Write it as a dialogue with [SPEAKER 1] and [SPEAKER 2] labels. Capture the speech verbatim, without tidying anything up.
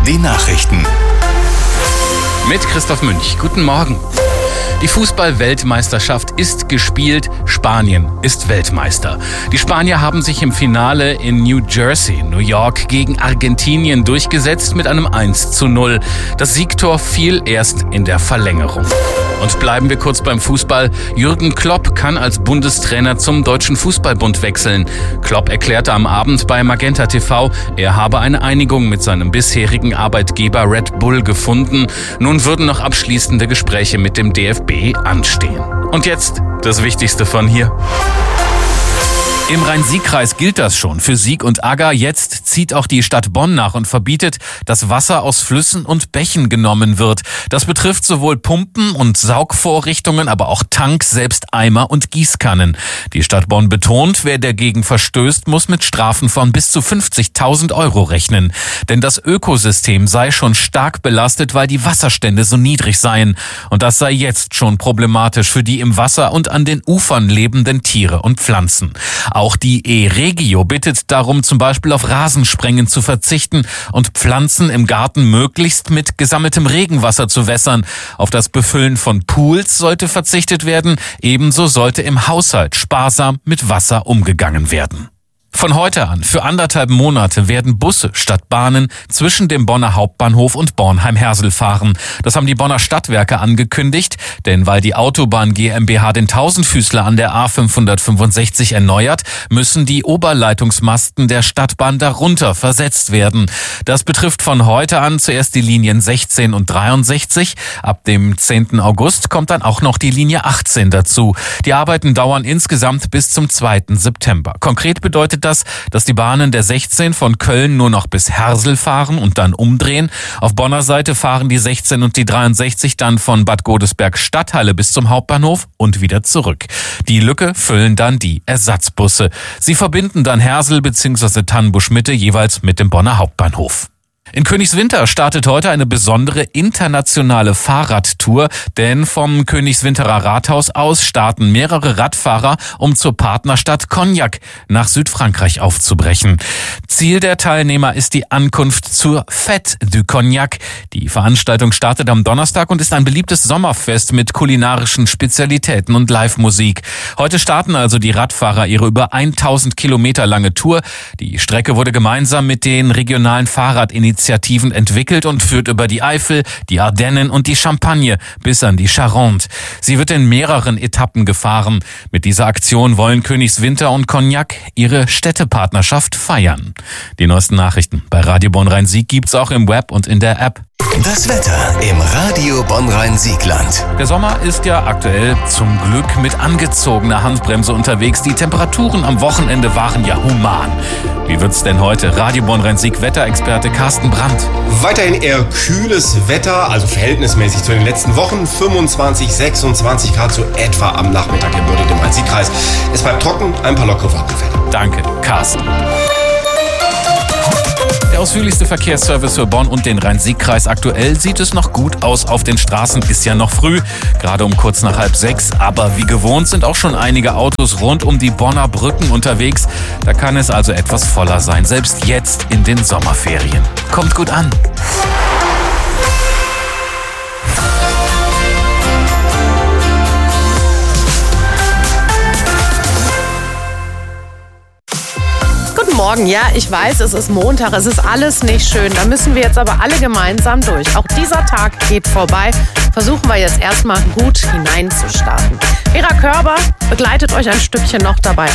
[SPEAKER 1] die Nachrichten.
[SPEAKER 2] Mit Christoph Münch. Guten Morgen. Die Fußball-Weltmeisterschaft ist gespielt. Spanien ist Weltmeister. Die Spanier haben sich im Finale in New Jersey, New York, gegen Argentinien durchgesetzt mit einem eins zu null. Das Siegtor fiel erst in der Verlängerung. Und bleiben wir kurz beim Fußball. Jürgen Klopp kann als Bundestrainer zum Deutschen Fußballbund wechseln. Klopp erklärte am Abend bei Magenta T V, er habe eine Einigung mit seinem bisherigen Arbeitgeber Red Bull gefunden. Nun würden noch abschließende Gespräche mit dem D F B anstehen. Und jetzt das Wichtigste von hier. Im Rhein-Sieg-Kreis gilt das schon für Sieg und Agger. Jetzt zieht auch die Stadt Bonn nach und verbietet, dass Wasser aus Flüssen und Bächen genommen wird. Das betrifft sowohl Pumpen und Saugvorrichtungen, aber auch Tanks, selbst Eimer und Gießkannen. Die Stadt Bonn betont, wer dagegen verstößt, muss mit Strafen von bis zu fünfzigtausend Euro rechnen. Denn das Ökosystem sei schon stark belastet, weil die Wasserstände so niedrig seien. Und das sei jetzt schon problematisch für die im Wasser und an den Ufern lebenden Tiere und Pflanzen. Auch die E-Regio bittet darum, zum Beispiel auf Rasensprengen zu verzichten und Pflanzen im Garten möglichst mit gesammeltem Regenwasser zu wässern. Auf das Befüllen von Pools sollte verzichtet werden. Ebenso sollte im Haushalt sparsam mit Wasser umgegangen werden. Von heute an, für anderthalb Monate, werden Busse statt Bahnen zwischen dem Bonner Hauptbahnhof und Bornheim-Hersel fahren. Das haben die Bonner Stadtwerke angekündigt, denn weil die Autobahn GmbH den Tausendfüßler an der A fünfhundertfünfundsechzig erneuert, müssen die Oberleitungsmasten der Stadtbahn darunter versetzt werden. Das betrifft von heute an zuerst die Linien sechzehn und dreiundsechzig. Ab dem zehnten August kommt dann auch noch die Linie achtzehn dazu. Die Arbeiten dauern insgesamt bis zum zweiten September. Konkret bedeutet das, dass die Bahnen der sechzehn von Köln nur noch bis Hersel fahren und dann umdrehen. Auf Bonner Seite fahren die sechzehn und die dreiundsechzig dann von Bad Godesberg Stadthalle bis zum Hauptbahnhof und wieder zurück. Die Lücke füllen dann die Ersatzbusse. Sie verbinden dann Hersel bzw. Tannenbusch Mitte jeweils mit dem Bonner Hauptbahnhof. In Königswinter startet heute eine besondere internationale Fahrradtour, denn vom Königswinterer Rathaus aus starten mehrere Radfahrer, um zur Partnerstadt Cognac nach Südfrankreich aufzubrechen. Ziel der Teilnehmer ist die Ankunft zur Fête du Cognac. Die Veranstaltung startet am Donnerstag und ist ein beliebtes Sommerfest mit kulinarischen Spezialitäten und Live-Musik. Heute starten also die Radfahrer ihre über tausend Kilometer lange Tour. Die Strecke wurde gemeinsam mit den regionalen Fahrradinitiativen Initiativen entwickelt und führt über die Eifel, die Ardennen und die Champagne bis an die Charente. Sie wird in mehreren Etappen gefahren. Mit dieser Aktion wollen Königswinter und Cognac ihre Städtepartnerschaft feiern. Die neuesten Nachrichten bei Radio Bonn-Rhein-Sieg gibt's auch im Web und in der App.
[SPEAKER 1] Das Wetter im Radio Bonn-Rhein-Siegland.
[SPEAKER 2] Der Sommer ist ja aktuell zum Glück mit angezogener Handbremse unterwegs. Die Temperaturen am Wochenende waren ja human. Wie wird's denn heute? Radio Bonn-Rhein-Sieg Wetterexperte Carsten Brandt.
[SPEAKER 3] Weiterhin eher kühles Wetter, also verhältnismäßig zu den letzten Wochen. fünfundzwanzig, sechsundzwanzig Grad so etwa am Nachmittag im Bürdig im Rhein-Sieg-Kreis. Es bleibt trocken, ein paar lockere Wolkenfelder.
[SPEAKER 2] Danke, Carsten. Der ausführlichste Verkehrsservice für Bonn und den Rhein-Sieg-Kreis. Aktuell sieht es noch gut aus auf den Straßen. Ist ja noch früh, gerade um kurz nach halb sechs. Aber wie gewohnt sind auch schon einige Autos rund um die Bonner Brücken unterwegs. Da kann es also etwas voller sein, selbst jetzt in den Sommerferien. Kommt gut an.
[SPEAKER 4] Morgen, ja, ich weiß, es ist Montag, es ist alles nicht schön. Da müssen wir jetzt aber alle gemeinsam durch. Auch dieser Tag geht vorbei. Versuchen wir jetzt erstmal gut hineinzustarten. Vera Körber begleitet euch ein Stückchen noch dabei